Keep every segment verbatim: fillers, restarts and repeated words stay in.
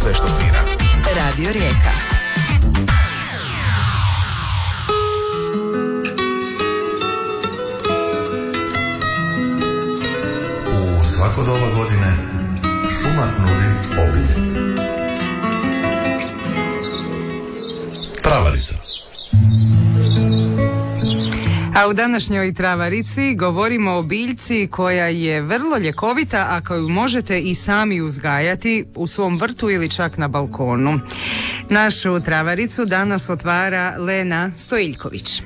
sve što svira. Radio Rijeka. U svako doba godine šuma nudi obilje. Travarica. A u današnjoj Travarici govorimo o biljci koja je vrlo ljekovita, a koju možete i sami uzgajati u svom vrtu ili čak na balkonu. Našu Travaricu danas otvara Lena Stojiljković.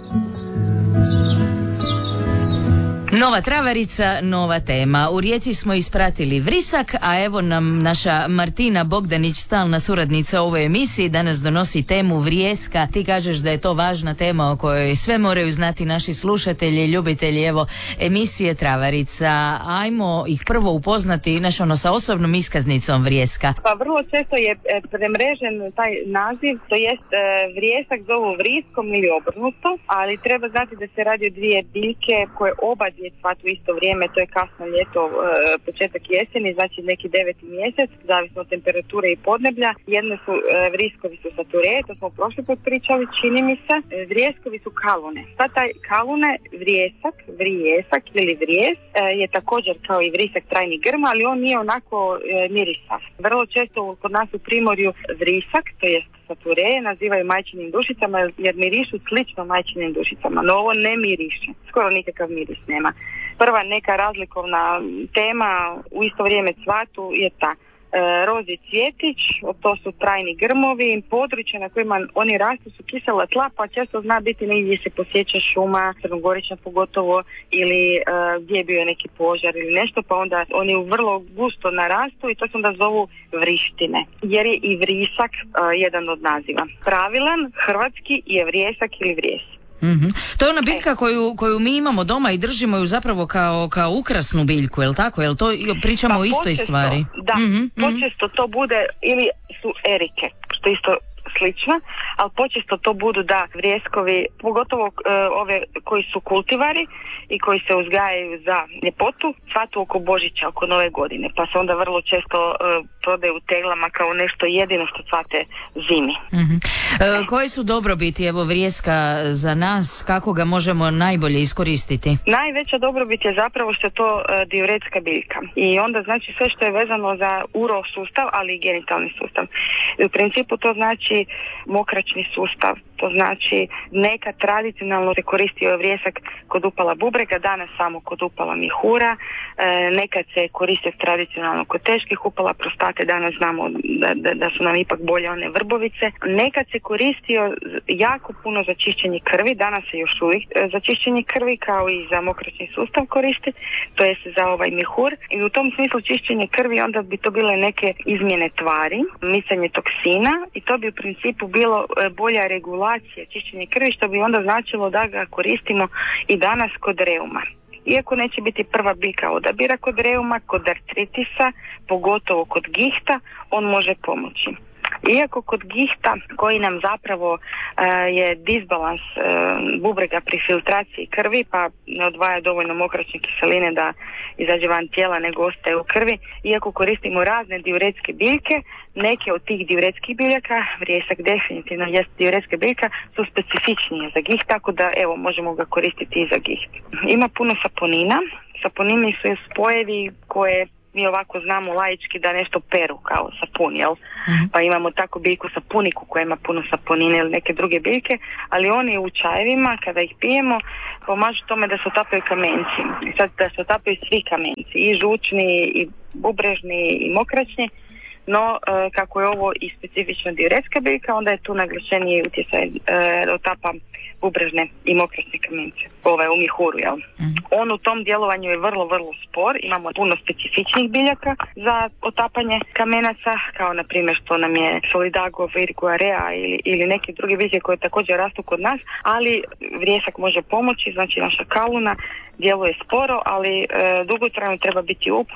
Nova Travarica, nova tema. U Rijeci smo ispratili vrisak, a evo nam naša Martina Bogdanić, stalna suradnica u ovoj emisiji, danas donosi temu vrijeska. Ti kažeš da je to važna tema o kojoj sve moraju znati naši slušatelji i ljubitelji evo emisije Travarica. Ajmo ih prvo upoznati naš ono sa osobnom iskaznicom vrijeska. Pa vrlo često je premrežen taj naziv, to jest vrijesak zovu vriskom ili obrnuto, ali treba znati da se radi o dvije biljke koje oba dvije cvatu u isto vrijeme, to je kasno ljeto, e, početak jeseni, znači neki deveti mjesec, zavisno od temperature i podneblja. Jedne su e, vriskovi su sature, to smo prošli put pričali, čini mi se. E, vrijeskovi su kalune. Pa taj kalune, vrijesak, vrijesak ili vrijez e, je također kao i vrisak trajni grm, ali on nije onako e, mirisav. Vrlo često kod nas u Primorju vrisak, to jest sature, nazivaju majčinim dušicama jer mirišu slično majčinim dušicama, no ovo ne miriše. Skoro nikakav miris nema. Prva neka razlikovna tema u isto vrijeme cvatu je ta. E, rozi cvjetić, to su trajni grmovi, područje na kojima oni rastu su kisela tla, pa često zna biti negdje se posjeća šuma, crnogorična pogotovo, ili e, gdje je bio neki požar ili nešto, pa onda oni vrlo gusto narastu i to se onda zovu vrištine, jer je i vrisak e, jedan od naziva. Pravilan hrvatski je vrijesak ili vrijez. Mm-hmm. To je ona biljka koju, koju mi imamo doma i držimo ju zapravo kao, kao ukrasnu biljku, je li tako? Je li to pričamo pa, o istoj počesto, stvari? Da, mm-hmm. počesto to bude ili su erike, što isto slično, ali počesto to budu da vrijeskovi, pogotovo e, ove koji su kultivari i koji se uzgajaju za ljepotu, cvatu oko Božića, oko Nove godine, pa se onda vrlo često e, prodaju u teglama kao nešto jedino što cvate zimi. Mm-hmm. E, koje su dobrobiti evo vrijeska za nas, kako ga možemo najbolje iskoristiti? Najveća dobrobit je zapravo što je to e, diuretska biljka i onda znači sve što je vezano za uro sustav, ali i genitalni sustav. I u principu to znači mokraćni sustav, to znači neka tradicionalno se koristio vrijesak kod upala bubrega, danas samo kod upala mjehura, e, nekad se koristio tradicionalno kod teških upala prostate, danas znamo da, da, da su nam ipak bolje one vrbovice. Nekad se koristio jako puno za čišćenje krvi, danas se još uvijek za čišćenje krvi kao i za mokraćni sustav koristi, to jest za ovaj mjehur, i u tom smislu čišćenje krvi onda bi to bile neke izmjene tvari, micanje toksina, i to bi u principu bilo bolja regulacija čišćenja krvi, što bi onda značilo da ga koristimo i danas kod reuma. Iako neće biti prva biljka odabira kod reuma, kod artritisa, pogotovo kod gihta, on može pomoći. Iako kod gihta, koji nam zapravo uh, je disbalans uh, bubrega pri filtraciji krvi, pa ne odvaja dovoljno mokraćne kiseline da izađe van tijela, nego ostaje u krvi, iako koristimo razne diuretske biljke, neke od tih diuretskih biljaka, vrijesak definitivno jest diuretska biljka, su specifičnije za giht, tako da evo možemo ga koristiti i za giht. Ima puno saponina. Saponini su spojevi koje mi ovako znamo laički da nešto peru kao sapun, jel? Mm-hmm. Pa imamo tako biljku sapuniku koja ima puno saponine ili neke druge biljke, ali oni u čajevima kada ih pijemo pomažu tome da se otapaju kamenci. I sad da se otapaju svi kamenci, i žučni, i bubrežni, i mokraćni. No, e, kako je ovo i specifično diuretska biljka, onda je tu naglašeniji utjecaj e, da otapa bubrežne i mokraćne kamence, ovaj u mjehuru, jel? Mm. On u tom djelovanju je vrlo, vrlo spor, imamo puno specifičnih biljaka za otapanje kamenaca, kao na primjer što nam je solidago, virguarea ili, ili neke druge biljke koje također rastu kod nas, ali vrijesak može pomoći, znači naša kaluna djeluje sporo, ali e, dugotrajno treba biti uporan,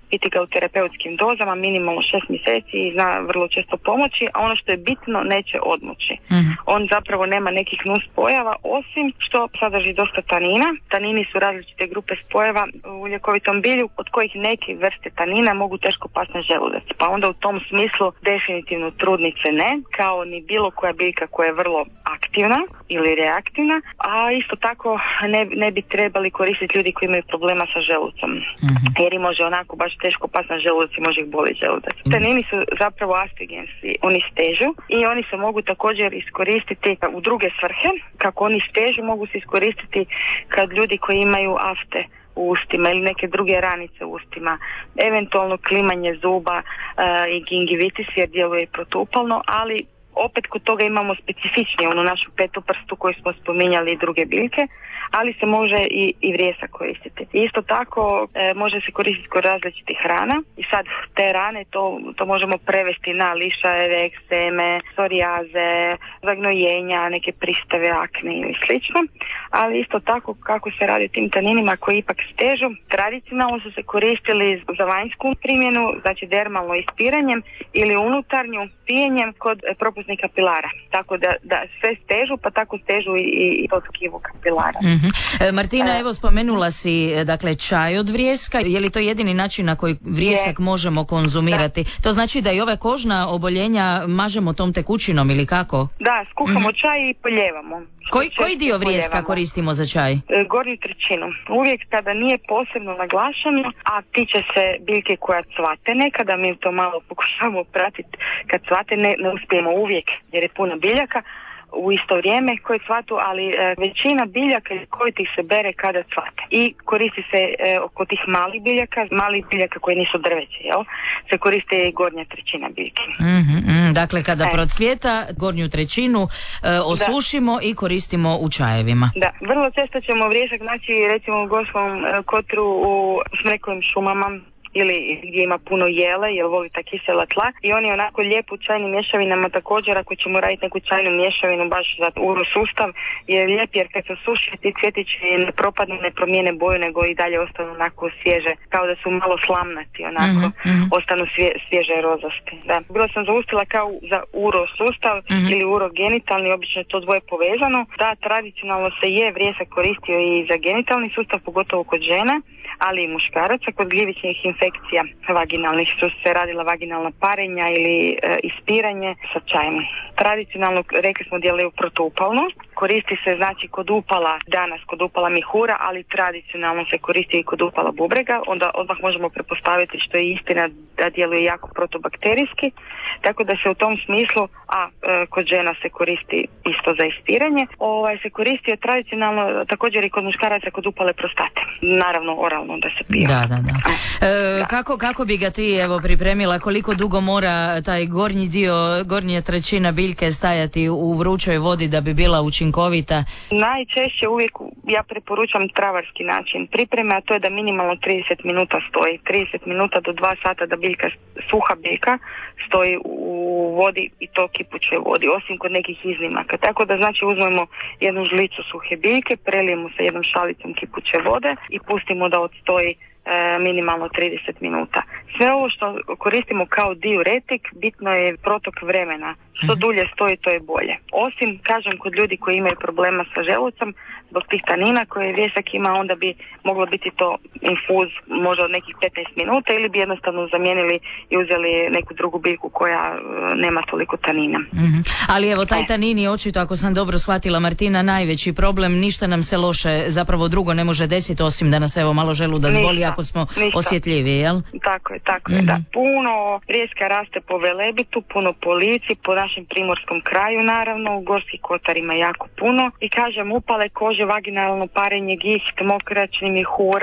piti ga u terapeutskim dozama, minimalno šest mjeseci i zna vrlo često pomoći, a ono što je bitno neće odmoći. Mm-hmm. On zapravo nema nekih nus pojava, osim što sadrži dosta tanina. Tanini su različite grupe spojeva u ljekovitom bilju, od kojih neke vrste tanina mogu teško pasti na želudac. Pa onda u tom smislu definitivno trudnice ne, kao ni bilo koja biljka koja je vrlo aktivna ili reaktivna, a isto tako ne, ne bi trebali koristiti ljudi koji imaju problema sa želucom. Mm-hmm. Jer i može onako baš teško pasti na želudac i može ih boliti želudac. Mm-hmm. Tanini su zapravo astringensi, oni stežu i oni se mogu također iskoristiti u druge svrhe. Kako oni stežu mogu se iskoristiti kad ljudi koji imaju afte u ustima ili neke druge ranice u ustima, eventualno klimanje zuba uh, i gingivitis jer djeluje protupalno, ali opet kod toga imamo specifičnije onu našu petoprstu koju smo spominjali i druge biljke, ali se može i, i vrijesa koristiti. Isto tako e, može se koristiti kod različitih rana i sad te rane to, to možemo prevesti na lišajeve, ekseme, psorijaze, zagnojenja, neke pristave akne ili slično, ali isto tako kako se radi tim taninima koji ipak stežu, tradicionalno su se koristili za vanjsku primjenu, znači dermalno ispiranjem ili unutarnju pijenjem kod propusnih kapilara. Tako da, da sve stežu, pa tako stežu i, i to tkivo kapilara. Mm-hmm. E, Martina, evo spomenula si dakle čaj od vrijeska. Je li to jedini način na koji vrijesak je. možemo konzumirati? Da. To znači da i ove kožna oboljenja mažemo tom tekućinom ili kako? Da, skuhamo mm-hmm. čaj i poljevamo. Koji, koji dio vrijeska poljevamo. koristimo za čaj? E, gornju trećinu. Uvijek kada nije posebno naglašeno, a tiče se biljke koja cvate nekada, mi to malo pokušavamo pratiti kad cvate, ne, ne uspijemo uvijek jer je puno biljaka u isto vrijeme koje cvatu, ali e, većina biljaka koji tih se bere kada cvate. I koristi se e, oko tih malih biljaka, malih biljaka koje nisu drveće, jel? Se koriste i gornja trećina biljke. Mm-hmm, dakle, kada e. procvjeta, gornju trećinu e, osušimo da. i koristimo u čajevima. Da, vrlo često ćemo vrijesak naći recimo u Gorskom e, kotru u smrekovim šumama, ili gdje ima puno jele, jer voli ta kisela tla i oni onako lijepo u čajnim mješavinama također, ako ćemo raditi neku čajnu mješavinu baš za urosustav, je lijep jer kad se suši ti cvjetići ne propadnu, ne promijene boju, nego i dalje ostanu onako svježe, kao da su malo slamnati, onako, mm-hmm. ostanu svje, svježe rozasti. Da. Bilo sam zaustila kao za urosustav mm-hmm. ili urogenitalni, obično je to dvoje povezano. Da, tradicionalno se je vrijesak koristio i za genitalni sustav, pogotovo kod žena, ali i muškaraca. Kod gljivičnih infekcija vaginalnih su se radila vaginalna parenja ili e, ispiranje sa čajem. Tradicionalno, rekli smo, djeluje protupalno. Koristi se znači kod upala, danas kod upala mihura, ali tradicionalno se koristi i kod upala bubrega. Onda odmah možemo pretpostaviti što je istina da djeluje jako protubakterijski. Tako da se u tom smislu, a e, kod žena se koristi isto za ispiranje, ovaj, se koristi tradicionalno također i kod muškaraca kod upale prostate. Naravno oralno da se pije. Da, da, da. E, da. Kako, kako bi ga ti evo pripremila, koliko dugo mora taj gornji dio, gornja trećina biljke stajati u vrućoj vodi da bi bila učinkovita? Najčešće uvijek ja preporučam travarski način pripreme, a to je da minimalno trideset minuta stoji. trideset minuta do dva sata da biljka, suha biljka stoji u vodi i to kipućoj vodi, osim kod nekih iznimaka. Tako da znači uzmemo jednu žlicu suhe biljke, prelijemo sa jednom šalicom kipuće vode i pustimo da odstoji e, minimalno trideset minuta. Sve ovo što koristimo kao diuretik, bitno je protok vremena. Što dulje stoji, to je bolje. Osim, kažem, kod ljudi koji imaju problema sa želucom, zbog tih tanina koje vrijesak ima, onda bi moglo biti to infuz možda od nekih petnaest minuta ili bi jednostavno zamijenili i uzeli neku drugu biljku koja uh, nema toliko tanina. Mm-hmm. Ali evo, taj tanin je očito, ako sam dobro shvatila, Martina, najveći problem. Ništa nam se loše zapravo drugo ne može desiti, osim da nas evo malo želudac boli ako smo ništa. osjetljivi, jel? Tako je, tako mm-hmm. je, da. Puno vrijeska raste po Velebitu, puno po Lici, po našem primorskom kraju, naravno, u Gorskih kotarima jako puno. I kažem, upale kože, vaginalno parenje, giht, mokračni mihur,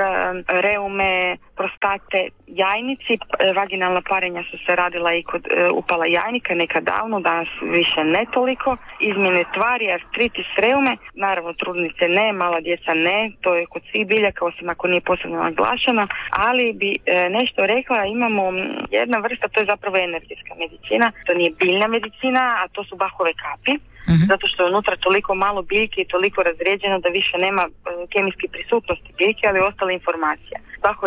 reume, prostate, jajnici. Vaginalna parenja su se radila i kod e, upala jajnika nekad davno, danas više ne toliko. Izmjene tvari, artritis, reume, naravno trudnice ne, mala djeca ne, to je kod svih biljaka, osim ako nije posebno naglašeno, ali bi e, nešto rekla, imamo jedna vrsta, to je zapravo energetska medicina, to nije biljna medicina, a to su Bachove kapi. Mm-hmm. Zato što je unutra toliko malo biljke i toliko razrijeđeno da više nema e, kemijske prisutnosti biljke, ali ostale informacije. Bachove kapi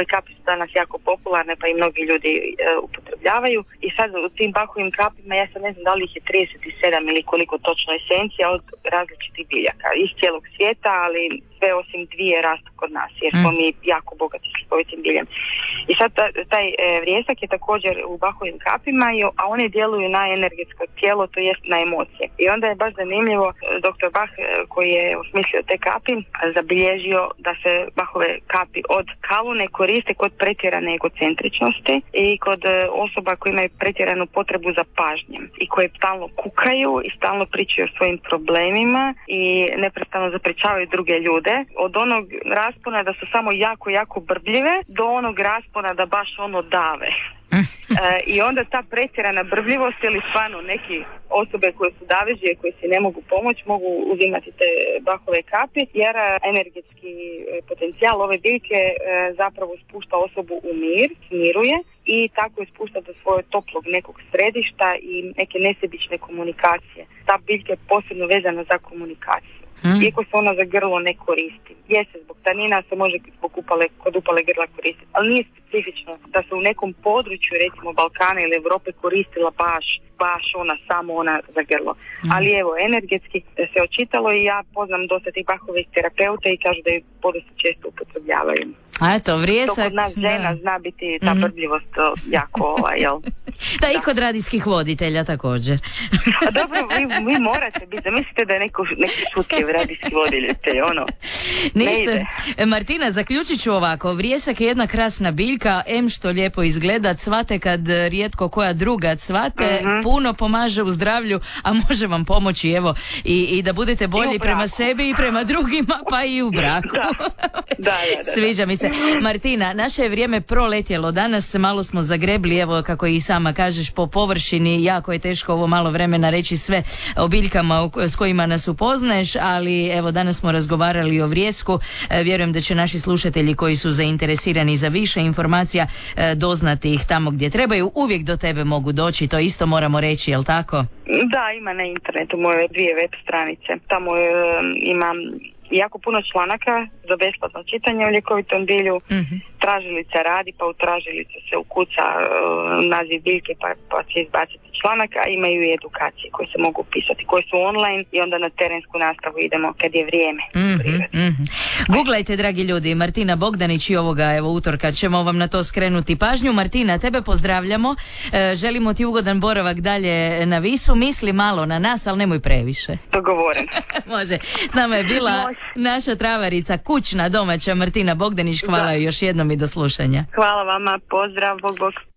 danas jako popularne, pa i mnogi ljudi e, upotrebljavaju. I sad u tim Bachovim kapima, ja sad ne znam da li ih je trideset sedam ili koliko točno esencija od različitih biljaka iz cijelog svijeta, ali sve osim dvije rastu kod nas, jer smo mi jako bogati slikovitim biljem. I sad taj e, vrijesak je također u Bachovim kapima, i, a oni djeluju na energetsko tijelo, to jest na emocije. I onda je baš zanimljivo, doktor Bach koji je osmislio te kapi, zabilježio da se Bachove kapi od kalu ne koriste kod pretjerane egocentričnosti i kod e, osoba koji imaju pretjeranu potrebu za pažnjem i koje stalno kukaju i stalno pričaju o svojim problemima i neprestano zapričavaju druge ljude. Od onog raspona da su samo jako, jako brbljive do onog raspona da baš ono dave. E, I onda ta pretjerana brbljivost ili stvarno neki osobe koje su davežije, koje si ne mogu pomoći, mogu uzimati te Bachove kapi, jer energetski potencijal ove biljke e, zapravo spušta osobu u mir, smiruje i tako je spušta do svojeg toplog nekog središta i neke nesebične komunikacije. Ta biljka je posebno vezana za komunikaciju. Hmm. Iako se ona za grlo ne koristi. Jeste, zbog tanina se može zbog upale, kod upale grla koristiti, ali nije specifično da se u nekom području, recimo Balkana ili Europe, koristila baš, baš ona, samo ona za grlo. Hmm. Ali evo, energetski se očitalo i ja poznam dosta tih Bachovih terapeuta i kažu da ju podosta često upotrebljavaju. A eto, vrijesak... Dok od nas žena da. Zna biti ta brbljivost jako, ovaj, jel? Da, i kod radijskih voditelja također. A dobro, vi, vi morate biti, zamislite da je neko, neki šutljiv radijski voditelj, ono, Ništa. ne ide. Martina, zaključit ću ovako, vrijesak je jedna krasna biljka, em što lijepo izgleda, cvate kad rijetko koja druga cvate, uh-huh. puno pomaže u zdravlju, a može vam pomoći, evo, i, i da budete bolji prema sebi i prema drugima, pa i u braku. Da, da, da, da. Sviđa mi se. Martina, naše je vrijeme proletjelo danas, malo smo zagrebli, evo kako i sama kažeš, po površini, jako je teško ovo malo vremena reći sve o biljkama s kojima nas upoznaješ, ali evo danas smo razgovarali o vrijesku, e, vjerujem da će naši slušatelji koji su zainteresirani za više informacija e, doznati ih tamo gdje trebaju, uvijek do tebe mogu doći, to isto moramo reći, jel tako? Da, ima na internetu moje dvije web stranice, tamo e, imam jako puno članaka za besplatno čitanje o ljekovitom bilju. Mm-hmm. Tražilica radi, pa u tražilicu se ukuca uh, naziv biljke, pa, pa će izbaciti članak, a imaju i edukacije koje se mogu pisati, koje su online i onda na terensku nastavu idemo kad je vrijeme. Mm-hmm, mm-hmm. Googlajte, dragi ljudi, Martina Bogdanić i ovoga evo utorka ćemo vam na to skrenuti pažnju. Martina, tebe pozdravljamo, e, želimo ti ugodan boravak dalje na Visu, misli malo na nas, ali nemoj previše. Dogovoren. Može. S nama je bila Može. naša travarica, kućna, domaća Martina Bogdanić, hvala joj još jednom i do slušanja. Hvala vama, pozdrav, bog bog.